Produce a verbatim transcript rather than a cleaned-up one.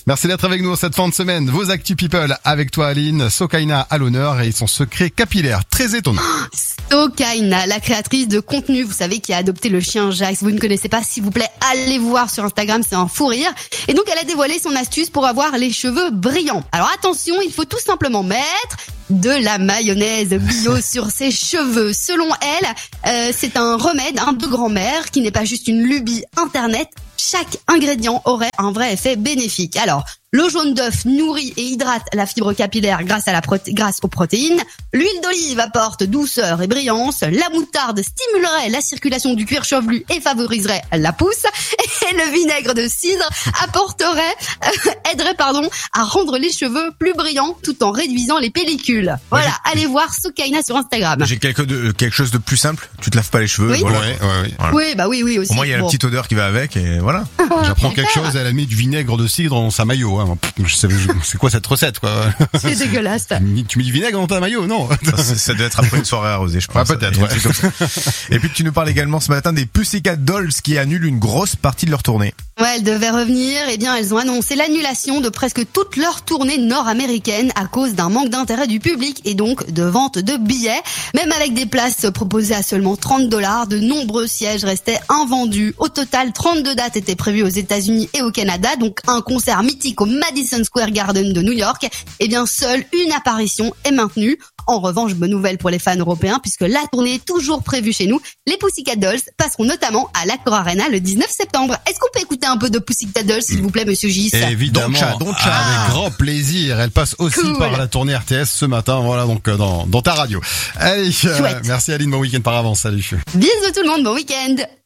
Merci d'être avec nous cette fin de semaine. Vos Actu People avec toi Aline, Sokaina à l'honneur et son secret capillaire très étonnant. Sokaina, la créatrice de contenu, vous savez, qui a adopté le chien Jacques. Si vous ne connaissez pas, s'il vous plaît, allez voir sur Instagram, c'est un fou rire. Et donc elle a dévoilé son astuce pour avoir les cheveux brillants. Alors attention, il faut tout simplement mettre de la mayonnaise bio sur ses cheveux. Selon elle, euh, c'est un remède hein, de grand-mère qui n'est pas juste une lubie internet. Chaque ingrédient aurait un vrai effet bénéfique. Alors, l'eau jaune d'œuf nourrit et hydrate la fibre capillaire grâce à la proté- grâce aux protéines. L'huile d'olive apporte douceur et brillance. La moutarde stimulerait la circulation du cuir chevelu et favoriserait la pousse. Et le vinaigre de cidre apporterait, euh, aiderait pardon, à rendre les cheveux plus brillants tout en réduisant les pellicules. Voilà, allez voir Sokaina sur Instagram. J'ai quelque, de, quelque chose de plus simple. Tu te laves pas les cheveux. Oui. Voilà. Ouais, ouais, ouais. Voilà. Oui, bah oui, oui aussi. Au moins il y a Bon. la petite odeur qui va avec et voilà. J'apprends quelque chose, elle a mis du vinaigre de cidre dans sa maillot. Hein. Je sais- je- C'est quoi cette recette quoi? C'est dégueulasse. Tu mets- Tu mets du vinaigre dans ta maillot? Non. Ça, ça doit être après une soirée arrosée, je Ouais, pense. peut-être, Et un ouais. truc comme ça. Et puis tu nous parles également ce matin des Pussycat Dolls qui annulent une grosse partie de leur tournée. Ouais, elles devaient revenir. Eh bien, elles ont annoncé l'annulation de presque toute leur tournée nord-américaine à cause d'un manque d'intérêt du public et donc de vente de billets. Même avec des places proposées à seulement trente dollars, de nombreux sièges restaient invendus. Au total, trente-deux dates étaient prévues aux États-Unis et au Canada, donc un concert mythique au Madison Square Garden de New York. Eh bien, seule une apparition est maintenue. En revanche, bonne nouvelle pour les fans européens puisque la tournée est toujours prévue chez nous. Les Pussycat Dolls passeront notamment à l'Accor Arena le dix-neuf septembre. Est-ce qu'on peut écouter un peu de Pussycat Dolls, s'il vous plaît, monsieur Gis? Évidemment, Doncha, Doncha. avec grand plaisir. Elle passe aussi Cool. par la tournée R T S ce matin, voilà, donc euh, dans, dans ta radio. Allez, euh, Chouette. merci Aline, bon week-end par avance, salut. Bisous tout le monde, bon week-end.